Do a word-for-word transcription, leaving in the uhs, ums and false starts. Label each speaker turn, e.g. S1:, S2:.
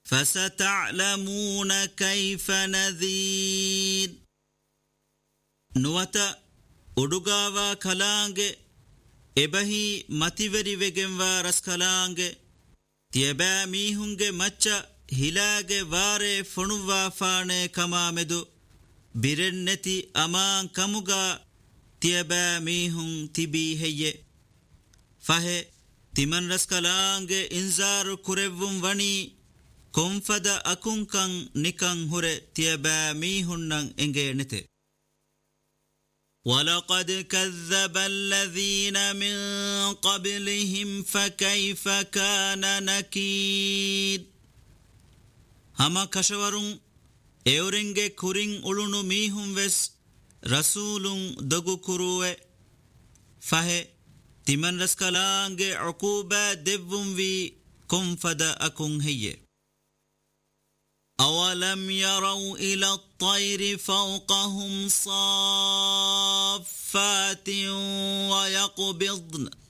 S1: فستعلمون كيف نذير نوتا أدوغاوا كلانجي إبهي متيوري وگنوا رس كلانجي تيبا ميهنگي مچا هلاغي واري فنوا فاني كمامدو بيرنتي أمان كموغا تيبا ميهن تبي هي فهي تمن رس كلانجي انزار كوريوم وني كونفد أكونكن نكن هره تيبا ميهنن انگي نته ولقد كذب الذين من قبلهم فكيف كان نكير هما كشورون ايورنگه كورين اولونو ميهم وس رسولون دغو كروه فه تمن رسكلانگه عقوبة دبون في كنفد أكون هي أولم يروا إلى الطير فوقهم صافات ويقبضن